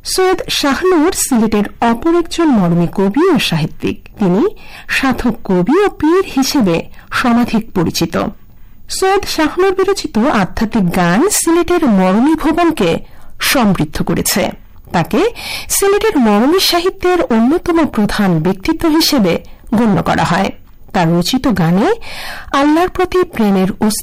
সৈয়দ শাহনূর সিলেটের অপর একজন মরমী কবি ও সাহিত্যিক। তিনি সাধক কবি ও পীর হিসেবে সমাধিক পরিচিত। সৈয়দ শাহনূর বিরচিত আধ্যাত্মিক গান সিলেটের মরমী ভুবনকে সমৃদ্ধ করেছে। তাকে সিলেটের মরমী সাহিত্যের অন্যতম প্রধান ব্যক্তিত্ব হিসেবে গণ্য করা হয়। তার রচিত গানে আল্লাহর প্রতি প্রেমের